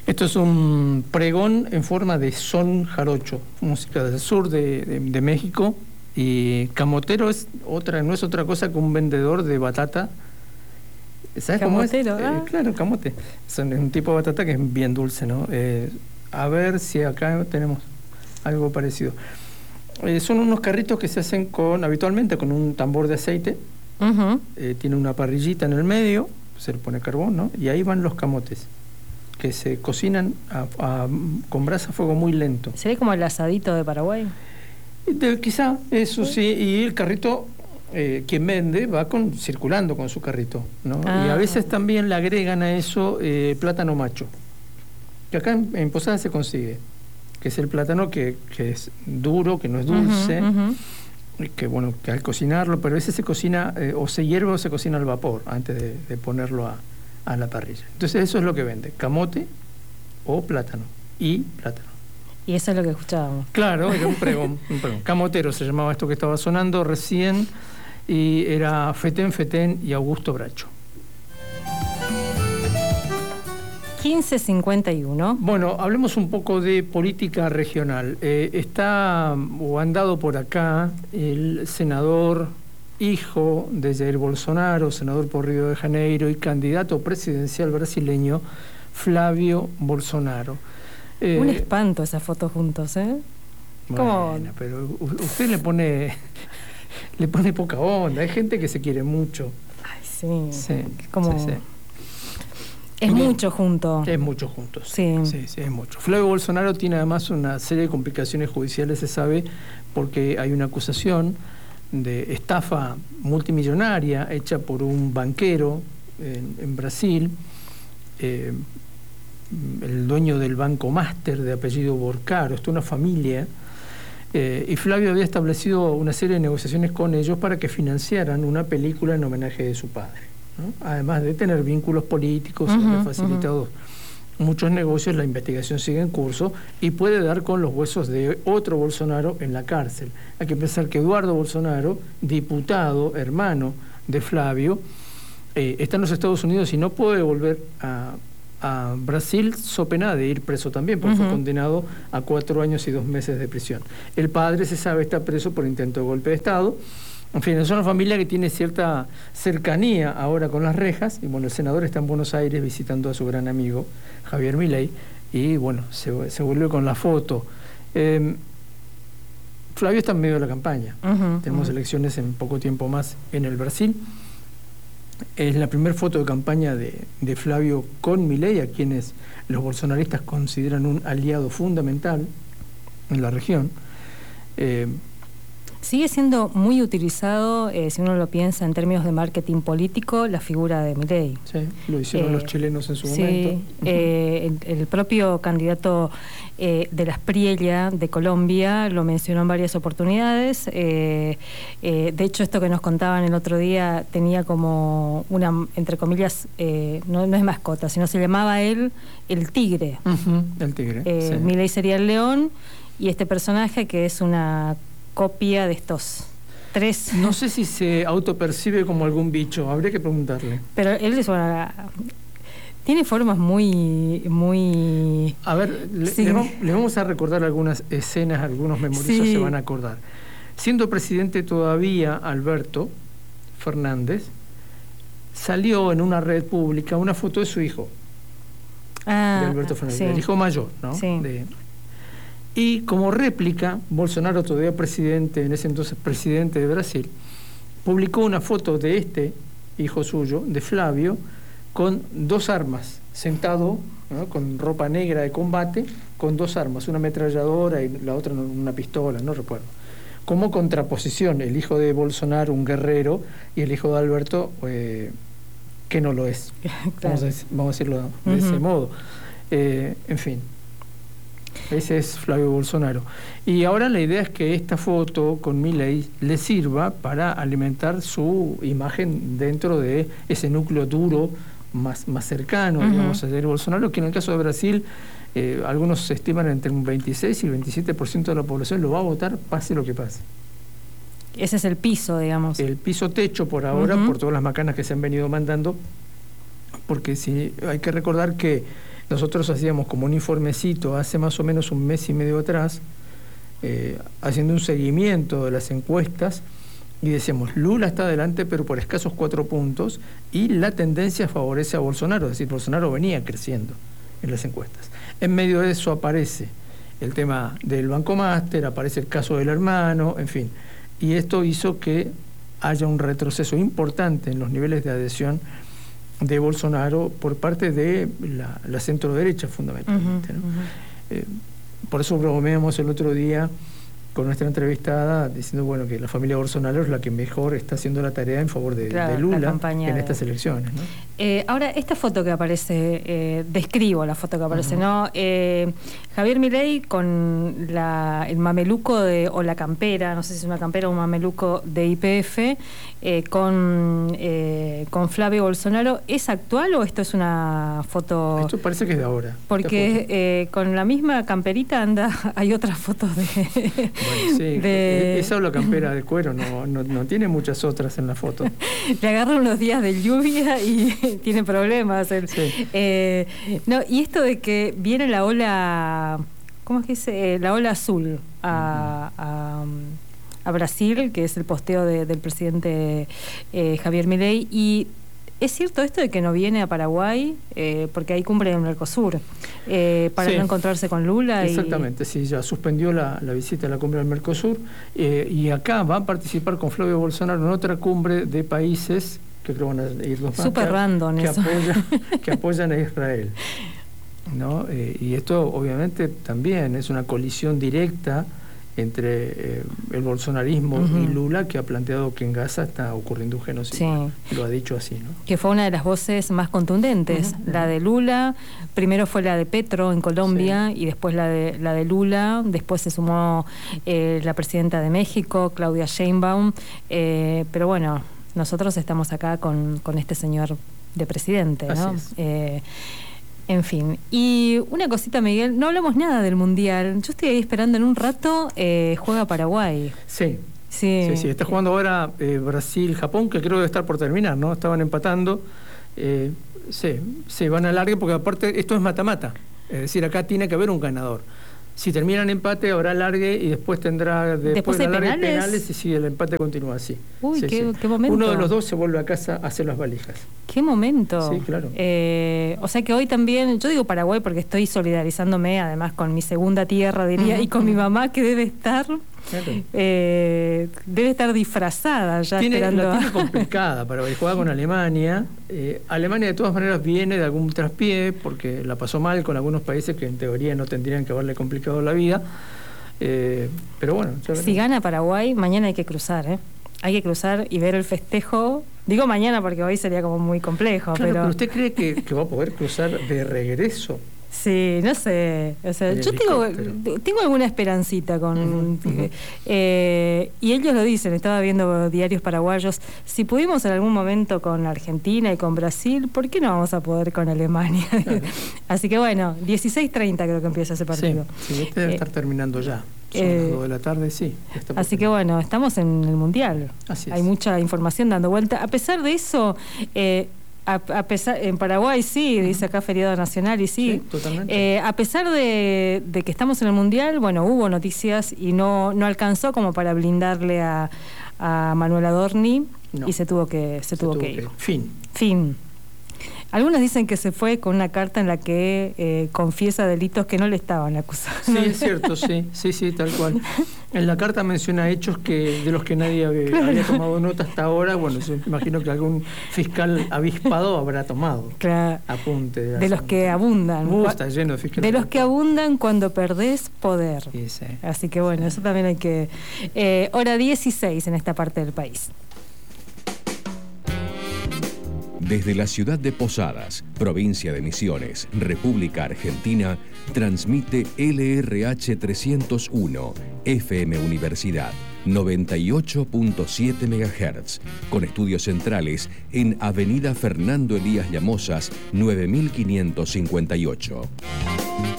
Esto es un pregón en forma de son jarocho, música del sur de México. Y camotero no es otra cosa que un vendedor de batata. ¿Sabes Camotero, cómo es? Claro, camote. Es un tipo de batata que es bien dulce, ¿no? A ver si acá tenemos algo parecido. Son unos carritos que se hacen habitualmente con un tambor de aceite. Uh-huh. Tiene una parrillita en el medio, se le pone carbón, ¿no? Y ahí van los camotes, que se cocinan con brasa a fuego muy lento. ¿Sería como el asadito de Paraguay? Quizá, eso sí. Y el carrito, quien vende, va circulando con su carrito, ¿no? Y a veces también le agregan a eso plátano macho, que acá en Posadas se consigue, que es el plátano que es duro, que no es dulce, que al cocinarlo, pero a veces se cocina o se hierve o se cocina al vapor antes de ponerlo a la parrilla. Entonces eso es lo que vende, camote o plátano, y plátano. Y eso es lo que escuchábamos. Claro, era un pregón. Camotero se llamaba esto que estaba sonando recién, y era Fetén Fetén y Augusto Bracho. 15:51. Bueno, hablemos un poco de política regional. Está o andado por acá el senador hijo de Jair Bolsonaro, senador por Río de Janeiro y candidato presidencial brasileño, Flávio Bolsonaro. Un espanto esas fotos juntos, ¿eh? Bueno, pero usted le pone poca onda. Hay gente que se quiere mucho. Ay, sí. Sí, como... sí. Es mucho junto. Es mucho juntos. Sí. Sí, es mucho. Flávio Bolsonaro tiene además una serie de complicaciones judiciales, se sabe, porque hay una acusación de estafa multimillonaria hecha por un banquero en Brasil, el dueño del Banco Master, de apellido Borcaro. Esto es una familia, y Flávio había establecido una serie de negociaciones con ellos para que financiaran una película en homenaje de su padre, ¿no? Además de tener vínculos políticos, le facilitado muchos negocios. La investigación sigue en curso y puede dar con los huesos de otro Bolsonaro en la cárcel. Hay que pensar que Eduardo Bolsonaro, diputado, hermano de Flávio, está en los Estados Unidos y no puede volver a Brasil, so pena de ir preso también, porque fue condenado a 4 años y 2 meses de prisión. El padre, se sabe, está preso por intento de golpe de Estado. En fin, es una familia que tiene cierta cercanía ahora con las rejas, y bueno, el senador está en Buenos Aires visitando a su gran amigo Javier Milei, y bueno, se vuelve con la foto. Flávio está en medio de la campaña. Tenemos elecciones en poco tiempo más en el Brasil. Es la primera foto de campaña de Flávio con Milei, a quienes los bolsonaristas consideran un aliado fundamental en la región. Sigue siendo muy utilizado, si uno lo piensa en términos de marketing político, la figura de Milei. Sí, lo hicieron los chilenos en su momento. El propio candidato de la Espriella de Colombia lo mencionó en varias oportunidades. De hecho, esto que nos contaban el otro día tenía como una, entre comillas, no es mascota, sino se llamaba él el tigre. El tigre. Sí. Milei sería el león, y este personaje que es una copia de estos 3. No sé si se autopercibe como algún bicho, habría que preguntarle. Pero él es tiene formas muy... A ver, le vamos a recordar algunas escenas, algunos memorizos se van a acordar. Siendo presidente todavía Alberto Fernández, salió en una red pública una foto de su hijo, de Alberto Fernández, el hijo mayor, ¿no? Sí. Y como réplica, Bolsonaro, todavía presidente, en ese entonces presidente de Brasil, publicó una foto de este hijo suyo, de Flávio, con 2 armas, sentado, ¿no?, con ropa negra de combate, con 2 armas, una ametralladora y la otra una pistola, no recuerdo. Como contraposición, el hijo de Bolsonaro, un guerrero, y el hijo de Alberto, que no lo es. Claro. Vamos a decirlo de ese modo. En fin. Ese es Flávio Bolsonaro. Y ahora la idea es que esta foto con Milei le sirva para alimentar su imagen dentro de ese núcleo duro más cercano, digamos, a Jair Bolsonaro, que en el caso de Brasil, algunos se estiman entre un 26 y el 27% de la población lo va a votar, pase lo que pase. Ese es el piso, digamos. El piso techo por ahora, por todas las macanas que se han venido mandando, porque hay que recordar que nosotros hacíamos como un informecito hace más o menos un mes y medio atrás, haciendo un seguimiento de las encuestas, y decíamos, Lula está adelante pero por escasos 4 puntos, y la tendencia favorece a Bolsonaro, es decir, Bolsonaro venía creciendo en las encuestas. En medio de eso aparece el tema del Banco Máster, aparece el caso del hermano, en fin, y esto hizo que haya un retroceso importante en los niveles de adhesión de Bolsonaro por parte de la centro-derecha fundamentalmente, ¿no? Por eso bromeamos el otro día con nuestra entrevistada diciendo, bueno, que la familia Bolsonaro es la que mejor está haciendo la tarea en favor de Lula en estas elecciones, ¿no? Ahora, esta foto que aparece, describo la foto que aparece, ¿no? Javier Milei con el mameluco o la campera, no sé si es una campera o un mameluco de YPF, con Flavio Bolsonaro. ¿Es actual o esto es una foto? Esto parece que es de ahora. Porque con la misma camperita hay otras fotos de... Bueno, sí, esa es la campera de cuero, no tiene muchas otras en la foto. Le agarran unos días de lluvia y tiene problemas. Sí. No, y esto de que viene la ola, ¿cómo es que dice? La ola azul a Brasil, que es el posteo del presidente Javier Milei, y ¿es cierto esto de que no viene a Paraguay porque hay cumbre en Mercosur para no encontrarse con Lula? Exactamente, sí, ya suspendió la visita a la cumbre del Mercosur y acá va a participar con Flavio Bolsonaro en otra cumbre de países que creo van a ir dos más súper random que apoyan a Israel, ¿no? Y esto obviamente también es una colisión directa entre el bolsonarismo y Lula, que ha planteado que en Gaza está ocurriendo un genocidio. Sí. Lo ha dicho así, ¿no? Que fue una de las voces más contundentes. La de Lula, primero fue la de Petro en Colombia, y después la de Lula, después se sumó la presidenta de México, Claudia Sheinbaum, pero bueno, nosotros estamos acá con este señor de presidente, ¿no? En fin, y una cosita, Miguel, no hablamos nada del Mundial. Yo estoy ahí esperando en un rato, juega Paraguay. Sí, está jugando ahora Brasil-Japón, que creo que debe estar por terminar, ¿no? Estaban empatando. Van a alargue porque aparte esto es mata-mata. Es decir, acá tiene que haber un ganador. Si terminan empate, habrá alargue y después tendrá después de penales y si el empate continúa así. Uy, qué momento. Uno de los dos se vuelve a casa a hacer las valijas. ¡Qué momento! Sí, claro. O sea que hoy también, yo digo Paraguay porque estoy solidarizándome además con mi segunda tierra, diría, y con mi mamá, que debe estar disfrazada ya. La tiene complicada para jugar con Alemania. Alemania de todas maneras viene de algún traspié porque la pasó mal con algunos países que en teoría no tendrían que haberle complicado la vida. Pero bueno. Si gana Paraguay, mañana hay que cruzar, Hay que cruzar y ver el festejo. Digo mañana porque hoy sería como muy complejo. Claro, pero ¿usted cree que va a poder cruzar de regreso? Sí, no sé. O sea, yo tengo alguna esperancita con... y ellos lo dicen, estaba viendo diarios paraguayos, si pudimos en algún momento con Argentina y con Brasil, ¿por qué no vamos a poder con Alemania? Claro. Así que bueno, 16:30 creo que empieza ese partido. Sí, este debe estar terminando ya. Son las 2 de la tarde, sí. Así que bueno, estamos en el Mundial. Así es. Hay mucha información dando vuelta. A pesar de eso... en Paraguay sí, dice acá feriado nacional, y sí, totalmente. A pesar de que estamos en el Mundial, bueno, hubo noticias y no alcanzó como para blindarle a Manuel Adorni, y se tuvo que ir. Fin. Algunos dicen que se fue con una carta en la que confiesa delitos que no le estaban acusando. Sí, es cierto, sí, tal cual. En la carta menciona hechos de los que nadie había tomado nota hasta ahora. Bueno, yo imagino que algún fiscal avispado habrá tomado apunte. De los que abundan. Está lleno de fiscales. De los que abundan cuando perdés poder. Sí. Así que bueno, eso también hay que... hora 16 en esta parte del país. Desde la ciudad de Posadas, provincia de Misiones, República Argentina, transmite LRH 301, FM Universidad, 98.7 MHz, con estudios centrales en Avenida Fernando Elías Llamosas, 9558.